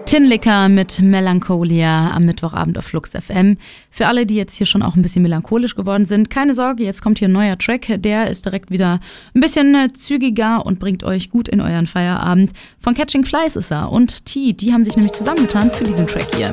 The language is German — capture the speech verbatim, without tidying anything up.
Tinlicker mit Melancholia am Mittwochabend auf Flux F M. Für alle, die jetzt hier schon auch ein bisschen melancholisch geworden sind, keine Sorge, jetzt kommt hier ein neuer Track. Der ist direkt wieder ein bisschen zügiger und bringt euch gut in euren Feierabend. Von Catching Flies ist er und T, die haben sich nämlich zusammengetan für diesen Track hier.